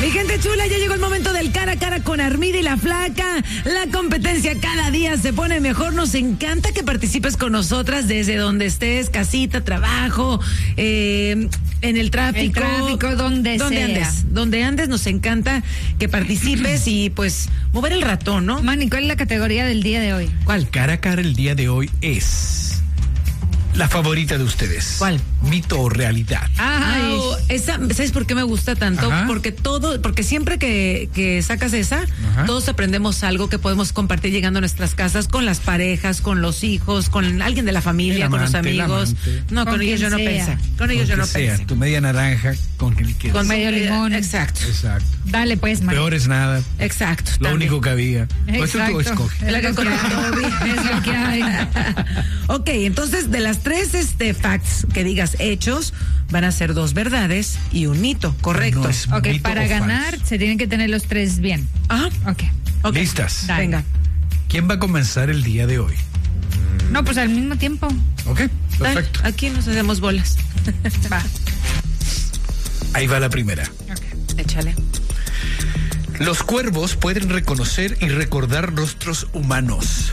Mi gente chula, ya llegó el momento del cara a cara con Armida y la Flaca. La competencia cada día se pone mejor. Nos encanta que participes con nosotras desde donde estés, casita, trabajo, en el tráfico. Donde sea. Donde andes, nos encanta que participes y pues mover el ratón, ¿no? Manny, ¿cuál es la categoría del día de hoy? ¿Cuál? Cara a cara el día de hoy es la favorita de ustedes. ¿Cuál? Mito o realidad. Esa, ¿sabes por qué me gusta tanto? Ajá. Porque siempre que sacas esa, Ajá. todos aprendemos algo que podemos compartir llegando a nuestras casas con las parejas, con los hijos, con alguien de la familia, El con los amante, el amigos. amante. No, con ellos yo no pensé. Con ellos yo no pensé. Tu media naranja con el que Con medio limón. Exacto. Exacto. Dale pues, Manny. Peor es nada. Exacto. Lo también. único que había. Pues tú Exacto. escoges. Es la que con Es lo que hay. Ok, entonces de las tres facts que digas hechos, van a ser 2 verdades y un mito, correcto. No es Ok, mito para o ganar falso. se tienen que tener los 3 bien. Ajá. Ok. ¿Listas? Dale. Venga. ¿Quién va a comenzar el día de hoy? No, pues al mismo tiempo. Ok, Dale, perfecto. aquí nos hacemos bolas. Va. Ahí va la primera. Ok. Échale. Los cuervos pueden reconocer y recordar rostros humanos.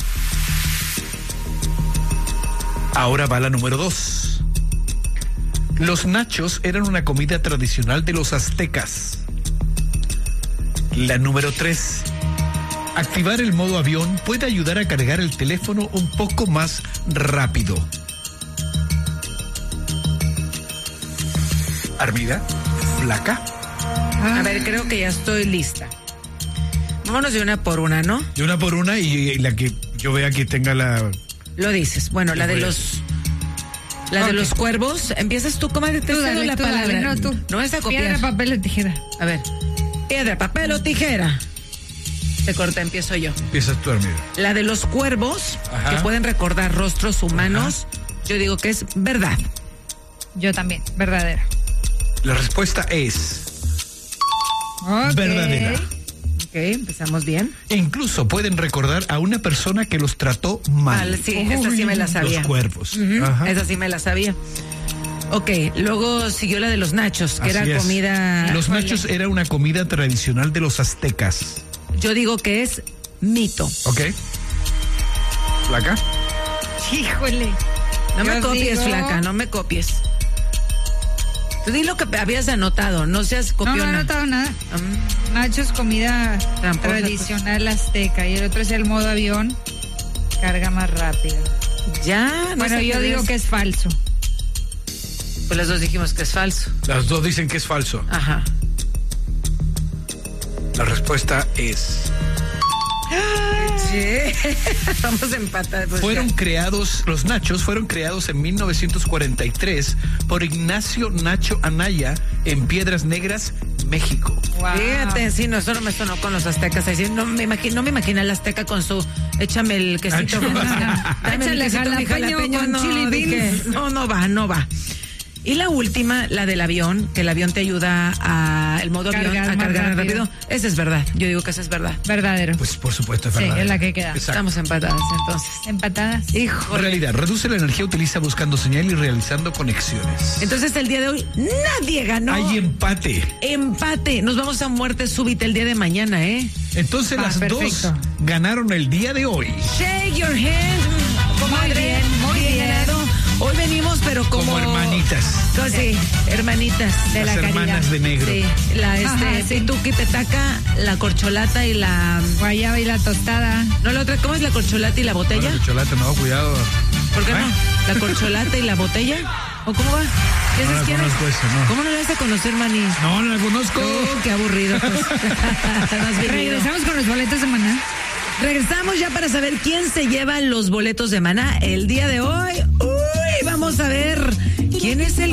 Ahora va la número 2. Los nachos eran una comida tradicional de los aztecas. La número 3. Activar el modo avión puede ayudar a cargar el teléfono un poco más rápido. Armida, Flaca. A ver, creo que ya estoy lista. Vámonos de una por una, ¿no? De una por una y la que yo vea que tenga la... Lo dices. Bueno, la de los... La de los cuervos. Empiezas tú, comadre, te cedo la palabra. Dale, no, tú. No vas a copiar. Piedra, papel o tijera. A ver. Piedra, papel o tijera. Te corta, empiezo yo. Empiezas tú, Armida. La de los cuervos, Ajá. que pueden recordar rostros humanos, yo digo que es verdad. Yo también, verdadera. La respuesta es Ok. verdadera. Ok, empezamos bien. E incluso pueden recordar a una persona que los trató mal. Vale, sí, esa sí me la sabía. Los cuervos. Ujú, Ajá. esa sí me la sabía. Ok, luego siguió la de los nachos, que Así era es. comida... Los nachos era una comida tradicional de los aztecas. Yo digo que es mito. ¿Ok? ¿Flaca? Híjole. No me Yo copies, digo- Flaca, no me copies. Tú di lo que habías anotado, no seas No, copiona. no he anotado nada. Nachos, comida Tramposa, tradicional azteca. Y el otro es el modo avión. Carga más rápido. Ya, no Bueno, sé yo qué digo es. que es falso. Pues las dos dijimos que es falso. Las dos dicen que es falso. Ajá. La respuesta es... Sí. Vamos empatados. Pues Los nachos fueron creados en 1943 por Ignacio Nacho Anaya en Piedras Negras, México. Wow. Fíjate, sí, no, eso no me sonó con los aztecas. Ahí sí, no me imagino al azteca con su échame el quesito. Dame el Échale quesito, mi jalapeño con no, chili dije, beans. no va. Y la última, la del avión, que el avión te ayuda el modo avión Cargar a más cargar rápido. rápido. Esa es verdad. Yo digo que esa es verdad. Verdadero. Pues por supuesto es Sí, verdad. es la que queda. Exacto. Estamos empatadas entonces. Empatadas. En Híjole. realidad, reduce la energía, utiliza buscando señal y realizando conexiones. Entonces el día de hoy nadie ganó. Hay empate. Empate. Nos vamos a muerte súbita el día de mañana, ¿eh? Entonces las perfecto. dos ganaron el día de hoy. Shake your hand, comadre. Muy bien. ganado. Hoy venimos, pero Como hermanitas. Sí, hermanitas De Las la hermanas caridad. de negro. Sí, la Ajá, sí. pituqui, petaca, la corcholata y la... Guayaba y la tostada. No, la otra, ¿cómo es la corcholata y la botella? Bueno, chocolate, no, cuidado. ¿Por qué ¿Eh? no? ¿La corcholata y la botella? ¿O cómo va? ¿Esa No es la quién es? conozco esa, no. ¿Cómo no la vas a conocer, Mani? No, no la conozco. Qué aburrido, pues. No has venido. Regresamos con los boletos de Maná. Regresamos ya para saber quién se lleva los boletos de Maná el día de hoy. Uy, vamos a ver quién es el